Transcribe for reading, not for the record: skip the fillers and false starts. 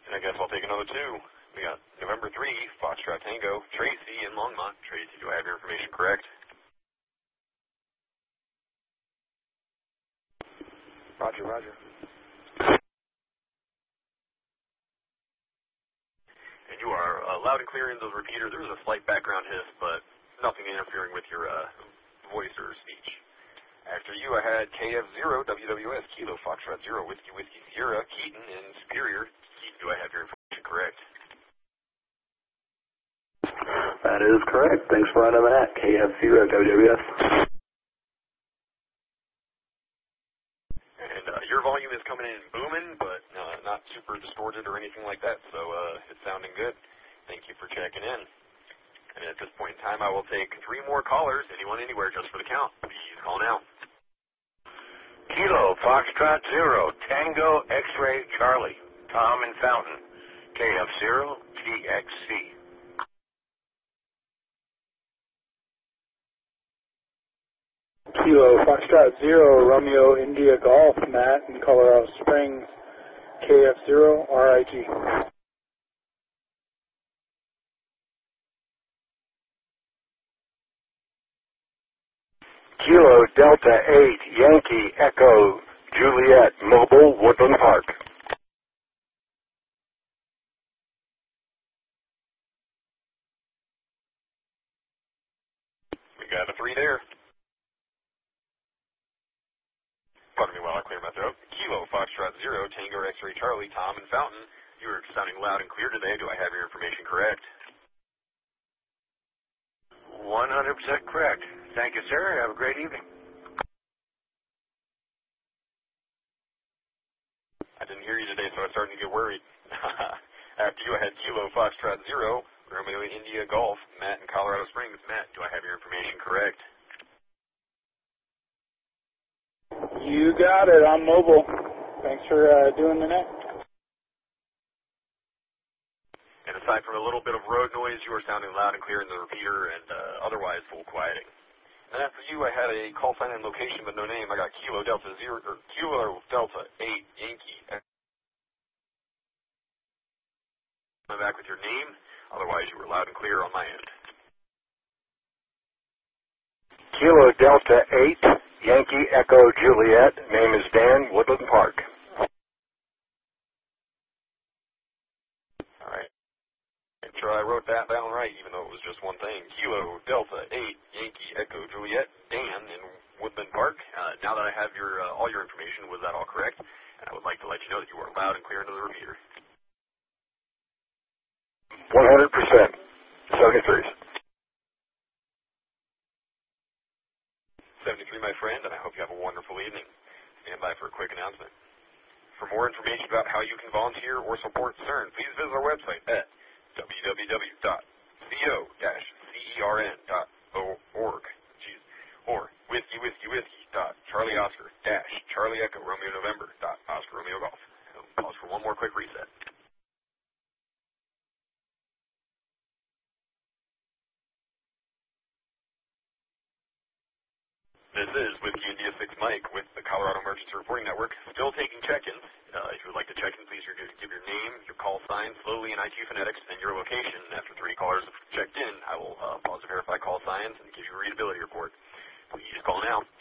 And I guess I'll take another two. We got November 3, Foxtrot Tango, Tracy in Longmont. Tracy, do I have your information correct? Roger, roger. And you are loud and clear into the repeater. There's a slight background hiss, but nothing interfering with your voice or speech. After you, I had KF0, WWS, Kilo, Foxtrot 0, Whiskey, Whiskey, Sierra, Keaton, and Superior. Keaton, do I have your information correct? That is correct. Thanks for running that. KF0, WWS. And your volume is coming in booming, but not super distorted or anything like that, so it's sounding good. Thank you for checking in. And at this point in time, I will take 3 more callers, anyone, anywhere, just for the count. Please call now. Kilo, Foxtrot 0, Tango, X-Ray, Charlie, Tom and Fountain, KF0, TXC. Kilo, Foxtrot 0, Romeo, India, Golf, Matt in Colorado Springs, KF0, RIG. Kilo, Delta 8, Yankee, Echo, Juliet, Mobile, Woodland Park. We got a 3 there. Pardon me while I clear my throat. Kilo, Foxtrot 0, Tango, X-Ray, Charlie, Tom, and Fountain. You are sounding loud and clear today. Do I have your information correct? 100% correct. Thank you, sir. Have a great evening. I didn't hear you today, so I was starting to get worried. After you, I had Kilo, Foxtrot 0, Romeo, India, Golf, Matt in Colorado Springs. Matt, do I have your information correct? You got it. I'm mobile. Thanks for doing the next. And aside from a little bit of road noise, you are sounding loud and clear in the repeater and otherwise full quieting. And after you, I had a call sign and location but no name. I got Kilo Delta 0 or Kilo Delta 8 Yankee. I'm back with your name. Otherwise, you were loud and clear on my end. Kilo, Delta 8, Yankee, Echo, Juliet. Name is Dan, Woodland Park. All right. Make sure I wrote that down right, even though it was just one thing. Kilo Delta 8 Yankee, Echo, Juliet, Dan in Woodland Park. Now that I have your all your information, was that all correct? And I would like to let you know that you are loud and clear into the repeater. 100%. 73s. 73, my friend, and I hope you have a wonderful evening. Stand by for a quick announcement. For more information about how you can volunteer or support CERN, please visit our website at www.co-cern.org, or whiskey.charlieoscar-charlie-echo-romeo-november.oscar-romeo-golf. Pause for one more quick reset. This is Whiskey India 6 Mike with the Colorado Emergency Reporting Network, still taking check-ins. If you would like to check in, please give your name, your call sign, slowly in IT phonetics, and your location. After 3 callers have checked in, I will pause to verify call signs and give you a readability report. Please call now.